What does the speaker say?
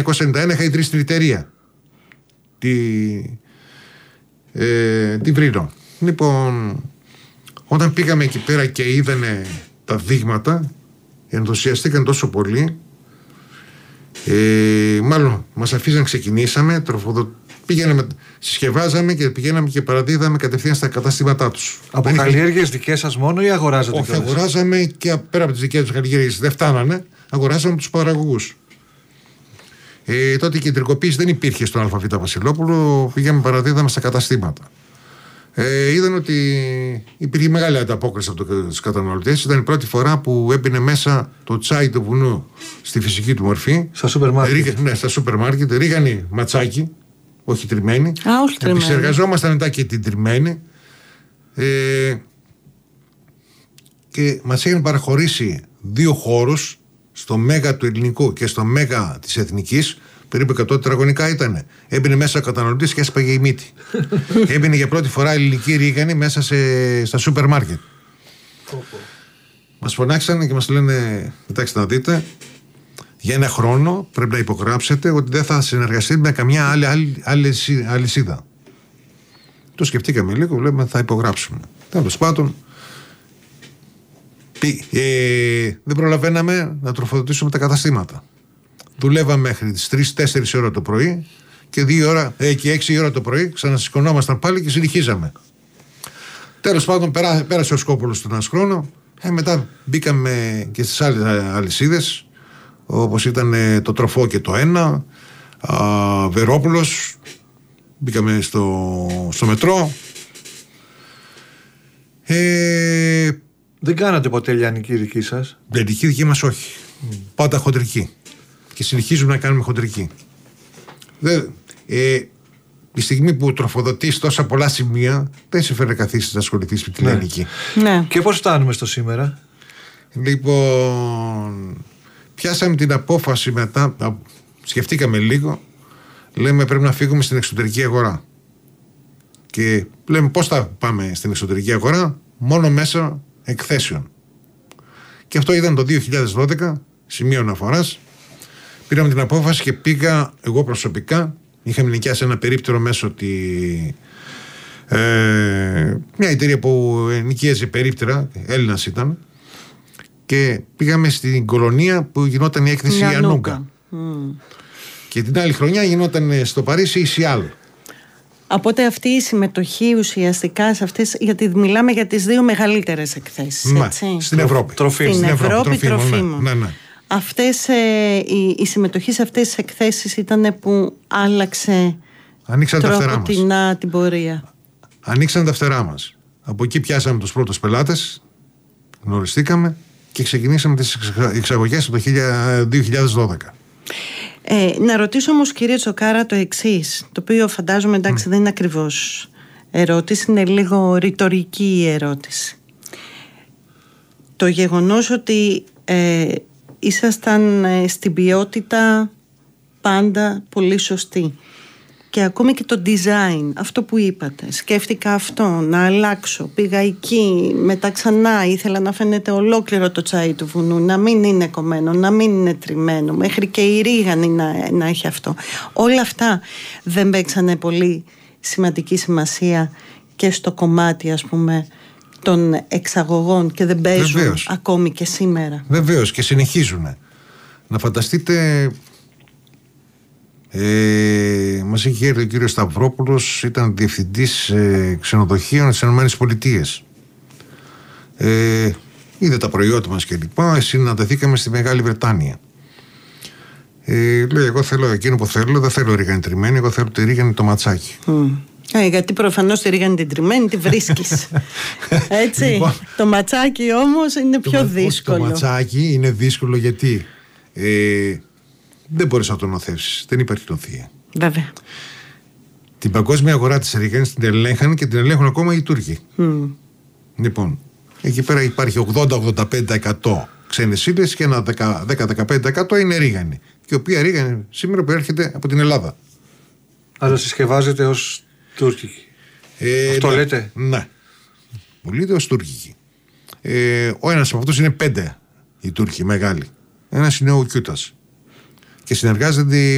1991 είχα ιδρύσει την εταιρεία. Τη Βρύρο. Λοιπόν, όταν πήγαμε εκεί πέρα και είδανε τα δείγματα, ενθουσιαστήκαν τόσο πολύ. Μάλλον μας αφήσαν, ξεκινήσαμε, συσκευάζαμε και πηγαίναμε και παραδίδαμε κατευθείαν στα καταστήματά τους. Από καλλιέργειες δικές σας μόνο ή αγοράζατε? Όχι, αγοράζαμε και πέρα από τις δικές τους καλλιέργειες, δεν φτάνανε, αγοράζαμε τους παραγωγούς. Τότε η κεντρικοποίηση δεν υπήρχε στον ΑΒ Βασιλόπουλο, πήγαμε παραδίδαμε στα καταστήματα. Είδαν ότι υπήρχε μεγάλη ανταπόκριση από τους καταναλωτές. Ήταν η πρώτη φορά που έμπαινε μέσα το τσάι του βουνού στη φυσική του μορφή. Στα σούπερ μάρκετ. Ναι, στα σούπερ μάρκετ. Ρίγανη ματσάκι, όχι τριμμένη. Όχι τριμμένη. Επισεργαζόμασταν μετά και την τριμμένη. Και μας είχαν παραχωρήσει 2 χώρους, στο Μέγα του Ελληνικού και στο Μέγα της Εθνικής. Περίπου 100 τετραγωνικά ήταν. Έμπαινε μέσα ο καταναλωτής και έσπαγε η μύτη. Έμπαινε για πρώτη φορά ελληνική ρίγανη μέσα στα σούπερ μάρκετ. Μας φωνάξαν και μας λένε: κοιτάξτε να δείτε, για 1 χρόνο πρέπει να υπογράψετε ότι δεν θα συνεργαστείτε με καμιά άλλη αλυσίδα. Το σκεφτήκαμε λίγο, βλέπουμε θα υπογράψουμε. Τέλος πάντων, δεν προλαβαίναμε να τροφοδοτήσουμε τα καταστήματα. Δουλεύαμε μέχρι τις 3-4 ώρα το πρωί και 6 ώρα το πρωί ξανασηκωνόμασταν πάλι και συνεχίζαμε. Τέλος πάντων, πέρασε ο Σκόπουλος τον 1 χρόνο. Μετά μπήκαμε και στις άλλες αλυσίδες, όπως ήταν το Τροφό και το 1, Βερόπουλος. Μπήκαμε στο μετρό. Δεν κάνατε ποτέ λιανική δική σας? Λιανική δική μας όχι. Πάντα χοντρική. Και συνεχίζουμε να κάνουμε χοντρική. Τη στιγμή που τροφοδοτείς τόσα πολλά σημεία, δεν σε φέρνει καθίσεις να ασχοληθείς με τη λιανική. Ναι. Και πώς φτάνουμε στο σήμερα? Λοιπόν, πιάσαμε την απόφαση μετά, σκεφτήκαμε λίγο, λέμε πρέπει να φύγουμε στην εξωτερική αγορά. Και λέμε πώς θα πάμε στην εξωτερική αγορά? Μόνο μέσω εκθέσεων. Και αυτό ήταν το 2012, σημείο αναφοράς. Πήραμε την απόφαση και πήγα εγώ προσωπικά. Είχαμε νοικιάσει ένα περίπτερο μέσω μια εταιρεία που νοικίαζε περίπτερα, Έλληνας ήταν, και πήγαμε στην κολονία που γινόταν η έκθεση Ανούγκα. Και την άλλη χρονιά γινόταν στο Παρίσι η Σιάλ. Οπότε αυτή η συμμετοχή ουσιαστικά σε αυτές, γιατί μιλάμε για τις 2 μεγαλύτερες εκθέσεις, έτσι. Στην Ευρώπη. Στην Ευρώπη τροφίμων. Ναι. Αυτές, η συμμετοχή σε αυτές τις εκθέσεις ήταν που άλλαξε τροποτινά την πορεία. Ανοίξαν τα φτερά μας. Από εκεί πιάσαμε τους πρώτους πελάτες, γνωριστήκαμε και ξεκινήσαμε τις εξαγωγές το 2012. Να ρωτήσω όμως, κύριε Τσοκάρα, το εξής, το οποίο φαντάζομαι εντάξει δεν είναι ακριβώς ερώτηση, είναι λίγο ρητορική η ερώτηση. Το γεγονός ότι ήσασταν στην ποιότητα πάντα πολύ σωστή και ακόμη και το design, αυτό που είπατε, σκέφτηκα αυτό, να αλλάξω, πήγα εκεί, μετά ξανά ήθελα να φαίνεται ολόκληρο το τσάι του βουνού, να μην είναι κομμένο, να μην είναι τριμμένο, μέχρι και η ρίγανη να έχει αυτό. Όλα αυτά δεν παίξανε πολύ σημαντική σημασία και στο κομμάτι, ας πούμε, των εξαγωγών και δεν παίζουν? Βεβαίως. Ακόμη και σήμερα? Βεβαίως, και συνεχίζουν. Να φανταστείτε, μας είχε έρθει ο κύριος Σταυρόπουλος, ήταν διευθυντής ξενοδοχείων στις ΗΠΑ. Είδε τα προϊόντα μας και λοιπά. Συναντηθήκαμε στη Μεγάλη Βρετάνια. Λέει, εγώ θέλω εκείνο που θέλω, δεν θέλω ρίγανη τριμμένη, εγώ θέλω τη ρίγανη το ματσάκι. Γιατί προφανώς τη ρίγανη την τριμμένη τη βρίσκεις. Έτσι. Λοιπόν, το ματσάκι όμως είναι πιο δύσκολο. Το ματσάκι είναι δύσκολο γιατί δεν μπορείς να το νοθεύσεις. Δεν υπάρχει νοθεία. Βέβαια. Την παγκόσμια αγορά της ρίγανης την ελέγχαν και την ελέγχουν ακόμα οι Τούρκοι. Λοιπόν, εκεί πέρα υπάρχει 80-85% ξένες ύλες και ένα 10-15% είναι ρίγανη. Και η οποία ρίγανη σήμερα προέρχεται από την Ελλάδα. Αλλά συσκευάζεται ως τουρκική. Αυτό ναι, λέτε? Ναι. Μου λέτε ως τουρκική. Ο ένας από αυτούς είναι 5 οι Τούρκοι μεγάλοι. Ένας είναι ο Κιούτας. Και συνεργάζεται